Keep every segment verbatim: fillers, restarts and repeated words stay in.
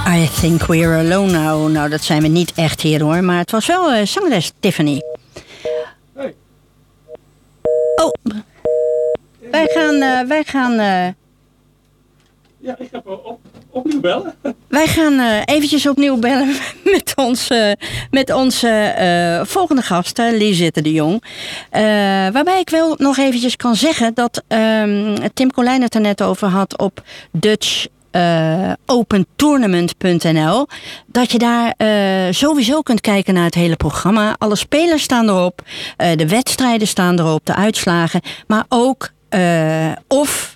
I think we're alone now. Nou, dat zijn we niet echt hier hoor. Maar het was wel uh, zangeres Tiffany. Hey. Oh. Wij gaan... Uh, wij gaan uh, ja, ik ga op, opnieuw bellen. Wij gaan uh, eventjes opnieuw bellen met onze, met onze uh, volgende gast, uh, Lisette de Jong. Uh, waarbij ik wel nog eventjes kan zeggen dat um, Tim Colijn het er net over had op Dutch uh, open tournament punt n l. Dat je daar uh, sowieso kunt kijken naar het hele programma. Alle spelers staan erop, uh, de wedstrijden staan erop, de uitslagen. Maar ook uh, of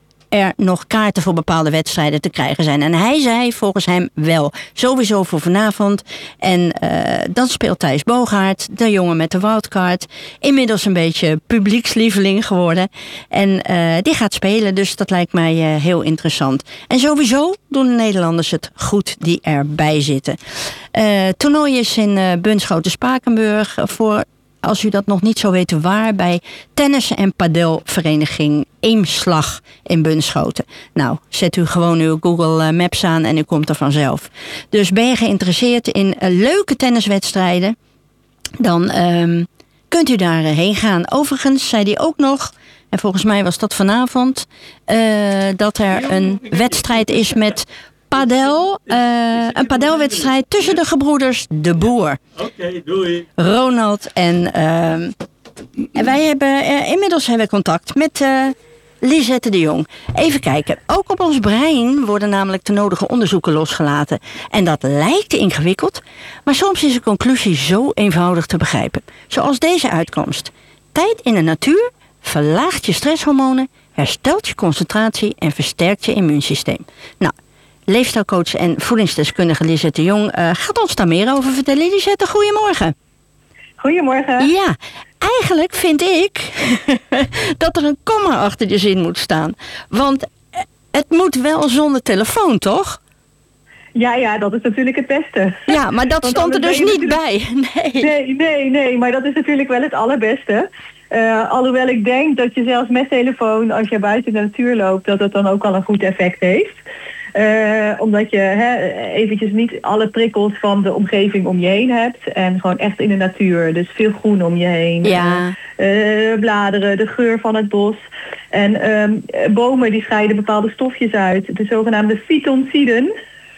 er nog kaarten voor bepaalde wedstrijden te krijgen zijn. En hij zei volgens hem wel. Sowieso voor vanavond. En uh, dan speelt Thijs Boogaard, de jongen met de wildcard. Inmiddels een beetje publiekslieveling geworden. En uh, die gaat spelen, dus dat lijkt mij uh, heel interessant. En sowieso doen de Nederlanders het goed die erbij zitten. Uh, toernooi is in uh, Bunschoten-Spakenburg voor... Als u dat nog niet zou weten waar, bij tennis- en padelvereniging Eemslag in Bunschoten. Nou, zet u gewoon uw Google Maps aan en u komt er vanzelf. Dus ben je geïnteresseerd in uh, leuke tenniswedstrijden, dan um, kunt u daarheen gaan. Overigens zei hij ook nog, en volgens mij was dat vanavond, uh, dat er een wedstrijd is met padel, uh, een padelwedstrijd tussen de gebroeders De Boer. Oké, okay, doei. Ronald en, uh, en wij hebben uh, inmiddels hebben we contact met uh, Lisette de Jong. Even kijken. Ook op ons brein worden namelijk de nodige onderzoeken losgelaten. En dat lijkt ingewikkeld, maar soms is de conclusie zo eenvoudig te begrijpen. Zoals deze uitkomst. Tijd in de natuur verlaagt je stresshormonen, herstelt je concentratie en versterkt je immuunsysteem. Nou, leefstijlcoach en voedingsdeskundige Lisette de Jong uh, gaat ons daar meer over vertellen. Lisette, goedemorgen. Goedemorgen. Ja, eigenlijk vind ik dat er een komma achter je zin moet staan. Want het moet wel zonder telefoon, toch? Ja, ja, dat is natuurlijk het beste. Ja, maar dat Want stond er dus niet natuurlijk... bij. Nee. nee, nee, nee, maar dat is natuurlijk wel het allerbeste. Uh, alhoewel ik denk dat je zelfs met telefoon, als je buiten de natuur loopt, dat het dan ook al een goed effect heeft. Uh, omdat je he, eventjes niet alle prikkels van de omgeving om je heen hebt. En gewoon echt in de natuur. Dus veel groen om je heen. Ja. Uh, bladeren, de geur van het bos. En um, bomen die scheiden bepaalde stofjes uit. De zogenaamde fytonciden.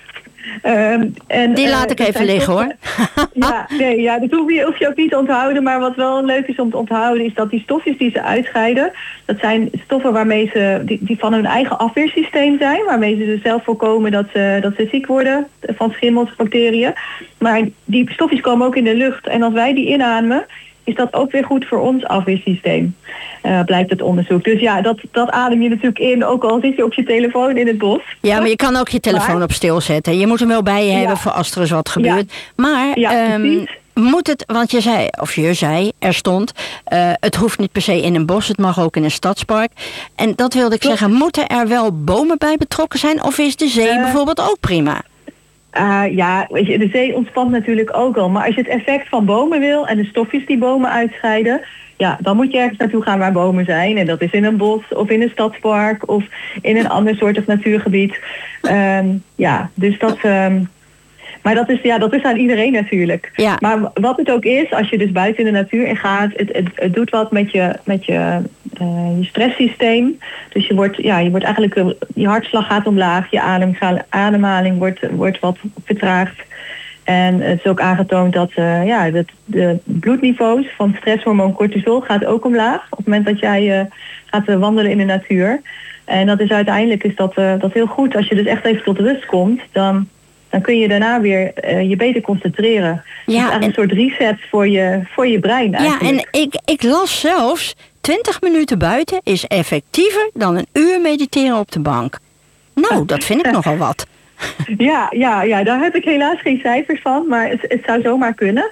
Um, en, die laat uh, ik even liggen hoor. Ja, nee, ja, dat hoef je, hoef je ook niet te onthouden. Maar wat wel leuk is om te onthouden is dat die stofjes die ze uitscheiden, dat zijn stoffen waarmee ze, die, die van hun eigen afweersysteem zijn. Waarmee ze dus zelf voorkomen dat ze, dat ze ziek worden van schimmels, bacteriën. Maar die stofjes komen ook in de lucht. En als wij die inademen, is dat ook weer goed voor ons afweersysteem. Uh, blijkt het onderzoek. Dus ja, dat, dat adem je natuurlijk in, ook al zit je op je telefoon in het bos. Ja, maar je kan ook je telefoon maar, op stil zetten. Je moet hem wel bij je ja. hebben voor als er eens wat gebeurt. Ja. Maar ja, um, moet het, want je zei, of je zei, er stond, uh, het hoeft niet per se in een bos, het mag ook in een stadspark. En dat wilde ik Klopt. zeggen, moeten er wel bomen bij betrokken zijn? Of is de zee uh, bijvoorbeeld ook prima? Uh, ja, weet je, de zee ontspant natuurlijk ook al. Maar als je het effect van bomen wil en de stofjes die bomen uitscheiden, ja, dan moet je ergens naartoe gaan waar bomen zijn. En dat is in een bos of in een stadspark of in een ander soort of natuurgebied. Um, ja, dus dat... Um, maar dat is, ja, dat is aan iedereen natuurlijk. Ja. Maar wat het ook is, als je dus buiten in de natuur in gaat, het, het, het doet wat met je, met je, uh, je stresssysteem. Dus je wordt, ja, je wordt eigenlijk, uh, je hartslag gaat omlaag, je adem, ademhaling wordt, wordt wat vertraagd. En het is ook aangetoond dat, uh, ja, dat de bloedniveaus van stresshormoon cortisol gaat ook omlaag. Op het moment dat jij uh, gaat uh, wandelen in de natuur. En dat is uiteindelijk is dat, uh, dat heel goed. Als je dus echt even tot rust komt, dan... dan kun je daarna weer uh, je beter concentreren. Ja, het is eigenlijk en... een soort reset voor je, voor je brein eigenlijk. Ja, en ik, ik las zelfs, twintig minuten buiten is effectiever dan een uur mediteren op de bank. Nou, dat vind ik nogal wat. Ja, ja, ja, daar heb ik helaas geen cijfers van, maar het, het zou zomaar kunnen.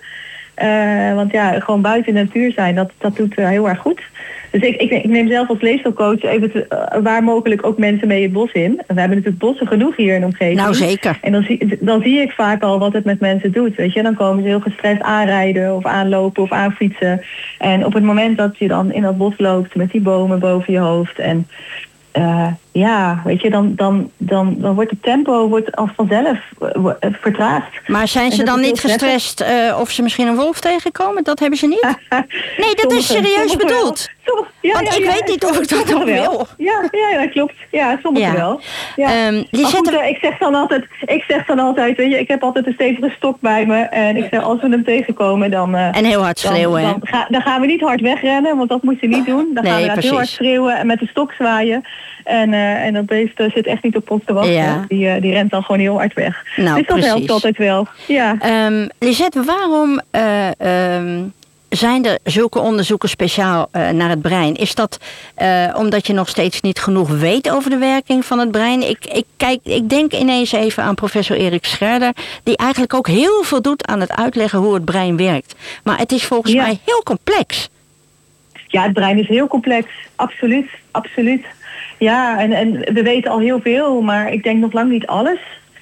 Uh, want ja, gewoon buiten de natuur zijn, dat, dat doet uh, heel erg goed. Dus ik, ik, ik neem zelf als leefstijlcoach even te, uh, waar mogelijk ook mensen mee het bos in. En we hebben natuurlijk bossen genoeg hier in de omgeving. Nou zeker. En dan zie, dan zie ik vaak al wat het met mensen doet. Weet je, dan komen ze heel gestrest aanrijden of aanlopen of aanfietsen. En op het moment dat je dan in dat bos loopt met die bomen boven je hoofd en uh, ja, weet je, dan, dan, dan, dan wordt het tempo wordt als vanzelf uh, vertraagd. Maar zijn ze dan niet gestrest uh, of ze misschien een wolf tegenkomen? Dat hebben ze niet? Nee, dat sommige, is serieus bedoeld. Sommige, ja, Want ja, ik ja, weet niet of ik dat nog wil. Ja, ja, dat klopt. Ja, sommigen ja. wel. Ja. Um, goed, er... ik, zeg dan altijd, ik zeg dan altijd, weet je, ik heb altijd een stevige stok bij me. En ik zeg, als we hem tegenkomen, dan... Uh, en heel hard schreeuwen. Dan, dan, ga, dan gaan we niet hard wegrennen, want dat moet je niet doen. Dan nee, gaan we heel hard schreeuwen en met de stok zwaaien. En, uh, en dat beest uh, zit echt niet op ons te wachten. Ja. Die, uh, die rent dan gewoon heel hard weg. Nou, dus dat precies. helpt altijd wel. Ja. Um, Lisette, waarom uh, um, zijn er zulke onderzoeken speciaal uh, naar het brein? Is dat uh, omdat je nog steeds niet genoeg weet over de werking van het brein? Ik, ik, kijk, ik denk ineens even aan professor Erik Scherder, die eigenlijk ook heel veel doet aan het uitleggen hoe het brein werkt. Maar het is volgens ja. mij heel complex. Ja, het brein is heel complex. Absoluut, absoluut. Ja, en, en we weten al heel veel, maar ik denk nog lang niet alles.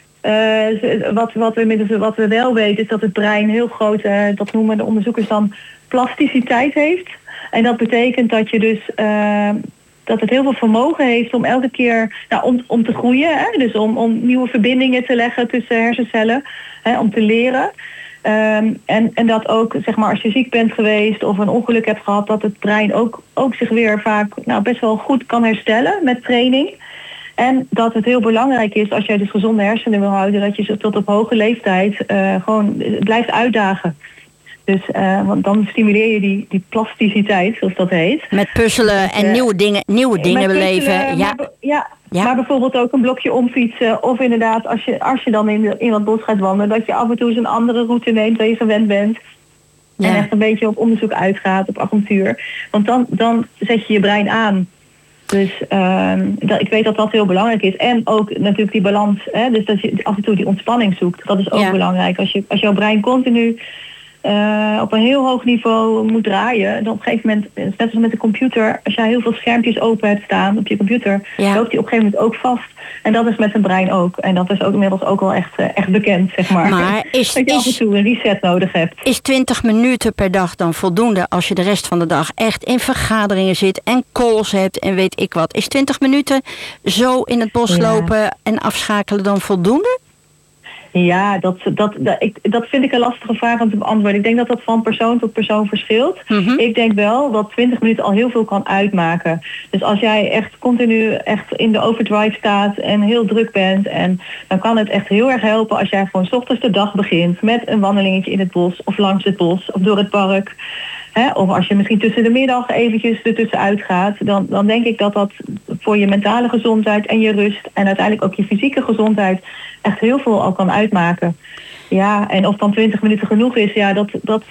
Uh, wat, wat, we, wat we wel weten is dat het brein heel groot, uh, dat noemen de onderzoekers dan, plasticiteit heeft. En dat betekent dat je dus uh, dat het heel veel vermogen heeft om elke keer nou, om, om te groeien. Hè? Dus om, om nieuwe verbindingen te leggen tussen hersencellen, hè, om te leren. Um, en, en dat ook, zeg maar, als je ziek bent geweest of een ongeluk hebt gehad, dat het brein ook, ook zich weer vaak nou, best wel goed kan herstellen met training. En dat het heel belangrijk is, als jij dus gezonde hersenen wil houden, dat je ze tot op hoge leeftijd uh, gewoon blijft uitdagen. Dus uh, want dan stimuleer je die, die plasticiteit, zoals dat heet. Met puzzelen dus, uh, en nieuwe dingen, nieuwe dingen beleven. Ja. Maar, ja, ja, maar bijvoorbeeld ook een blokje omfietsen. Of inderdaad, als je, als je dan in, de, in wat bos gaat wandelen, dat je af en toe eens een andere route neemt waar je gewend bent. Ja. En echt een beetje op onderzoek uitgaat, op avontuur. Want dan, dan zet je je brein aan. Dus uh, dat, ik weet dat dat heel belangrijk is. En ook natuurlijk die balans. Hè? Dus dat je af en toe die ontspanning zoekt. Dat is ook ja. belangrijk. Als, je, als jouw brein continu uh, op een heel hoog niveau moet draaien. Dan op een gegeven moment, net als met de computer. Als jij heel veel schermpjes open hebt staan op je computer. Ja. loopt die op een gegeven moment ook vast. En dat is met een brein ook. En dat is ook inmiddels ook wel echt, uh, echt bekend, zeg maar. Maar is, dat je is, af en toe een reset nodig hebt. Is twintig minuten per dag dan voldoende als je de rest van de dag echt in vergaderingen zit en calls hebt en weet ik wat? Is twintig minuten zo in het bos ja. lopen en afschakelen dan voldoende? Ja, dat, dat, dat, ik, dat vind ik een lastige vraag om te beantwoorden. Ik denk dat dat van persoon tot persoon verschilt. Mm-hmm. Ik denk wel dat twintig minuten al heel veel kan uitmaken. Dus als jij echt continu echt in de overdrive staat en heel druk bent, en dan kan het echt heel erg helpen als jij gewoon 's ochtends de dag begint met een wandelingetje in het bos of langs het bos of door het park. Hè, of als je misschien tussen de middag eventjes ertussenuit gaat, dan, dan denk ik dat dat voor je mentale gezondheid en je rust en uiteindelijk ook je fysieke gezondheid echt heel veel al kan uitmaken. Ja, en of dan twintig minuten genoeg is, ja, dat, dat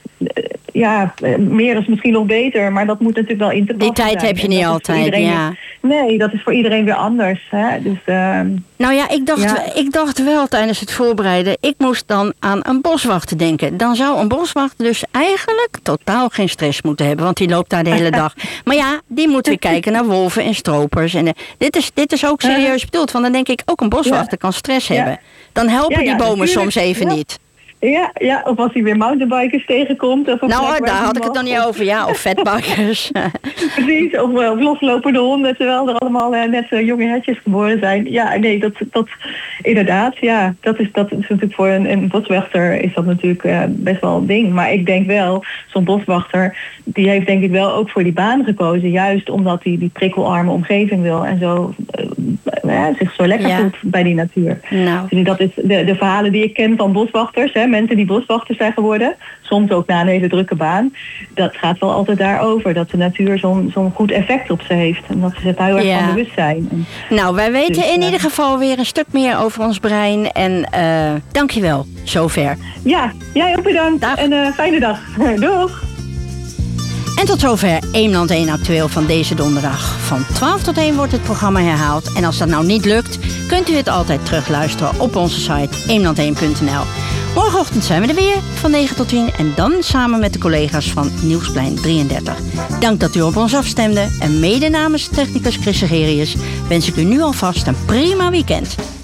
ja, meer is misschien nog beter, maar dat moet natuurlijk wel in te passen. Die tijd zijn. heb je niet altijd, ja. Nee, dat is voor iedereen weer anders. Hè? Dus, uh, nou ja, ik dacht, ja. ik dacht wel tijdens het voorbereiden, ik moest dan aan een boswachter denken. Dan zou een boswachter dus eigenlijk totaal geen stress moeten hebben, want die loopt daar de hele dag. Maar ja, die moet weer kijken naar wolven en stropers. En, uh, dit, is, dit is ook serieus bedoeld, want dan denk ik, ook een boswachter ja. kan stress ja. hebben. Dan helpen ja, ja, die bomen natuurlijk. soms even ja. niet. Ja, ja, of als hij weer mountainbikers tegenkomt. Of nou, daar had ik het dan niet over. Ja, of vetbakkers. Precies, of, of loslopende honden, terwijl er allemaal uh, net uh, jonge hertjes geboren zijn. Ja, nee, dat, dat inderdaad, ja. Dat is, dat is natuurlijk voor een, een boswachter is dat natuurlijk uh, best wel een ding. Maar ik denk wel, zo'n boswachter, die heeft denk ik wel ook voor die baan gekozen. Juist omdat hij die prikkelarme omgeving wil en zo uh, ja, zich zo lekker ja. voelt bij die natuur. Nou. Dus dat is de, de verhalen die ik ken van boswachters, hè. Mensen die boswachters zijn geworden, soms ook na een hele drukke baan, dat gaat wel altijd daarover, dat de natuur zo'n zo'n goed effect op ze heeft en dat ze het heel erg ja. van bewust zijn. En nou, wij weten dus, in uh, ieder geval weer een stuk meer over ons brein en uh, dankjewel, zover. Ja, jij ook bedankt. Dag. En uh, fijne dag. Doeg! En tot zover Eemland één Actueel van deze donderdag. Van twaalf tot één wordt het programma herhaald. En als dat nou niet lukt, kunt u het altijd terugluisteren op onze site eemland één punt n l. Morgenochtend zijn we er weer van negen tot tien. En dan samen met de collega's van Nieuwsplein drieëndertig. Dank dat u op ons afstemde. En mede namens technicus Chris Segerius wens ik u nu alvast een prima weekend.